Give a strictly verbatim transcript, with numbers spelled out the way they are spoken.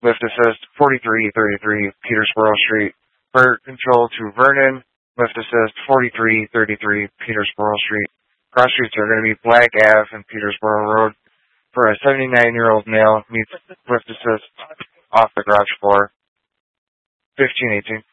Lift assist forty-three thirty-three Petersboro Street. Bird control to Vernon. Lift assist forty-three thirty-three Petersboro Street. Cross streets are going to be Black Ave and Petersboro Road. For a seventy-nine-year-old male, meets lift assist off the garage floor. fifteen eighteen.